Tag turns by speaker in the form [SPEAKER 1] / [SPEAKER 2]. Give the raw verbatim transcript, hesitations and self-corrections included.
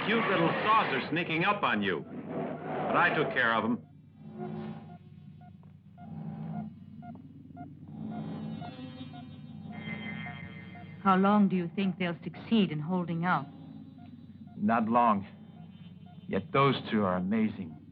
[SPEAKER 1] cute little saucer sneaking up on you. But I took care of him.
[SPEAKER 2] How long do you think they'll succeed in holding out?
[SPEAKER 3] Not long. Yet those two are amazing.